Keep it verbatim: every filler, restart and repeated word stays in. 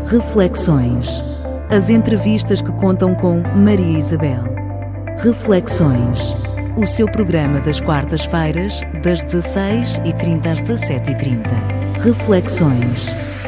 Reflexões. As entrevistas que contam com Maria Isabel. Reflexões. O seu programa das quartas-feiras, das dezasseis e trinta às dezassete e trinta. Reflexões.